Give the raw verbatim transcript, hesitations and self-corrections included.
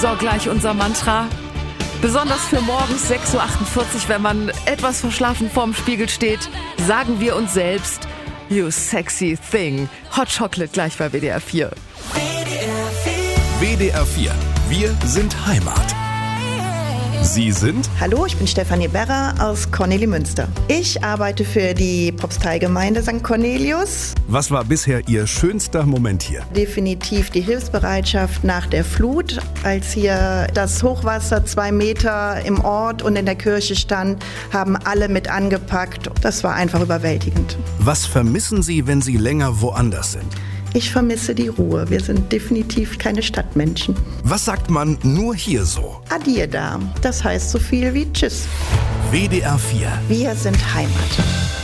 So, gleich unser Mantra. Besonders für morgens sechs Uhr achtundvierzig, wenn man etwas verschlafen vorm Spiegel steht, sagen wir uns selbst, you sexy thing. Hot Chocolate gleich bei W D R vier. W D R vier. Wir sind Heimat. Sie sind? Hallo, ich bin Stefanie Berrer aus Kornelimünster. Ich arbeite für die Propsteigemeinde Sankt Cornelius. Was war bisher Ihr schönster Moment hier? Definitiv die Hilfsbereitschaft nach der Flut, als hier das Hochwasser zwei Meter im Ort und in der Kirche stand, haben alle mit angepackt. Das war einfach überwältigend. Was vermissen Sie, wenn Sie länger woanders sind? Ich vermisse die Ruhe. Wir sind definitiv keine Stadtmenschen. Was sagt man nur hier so? Adieu da. Das heißt so viel wie Tschüss. W D R vier. Wir sind Heimat.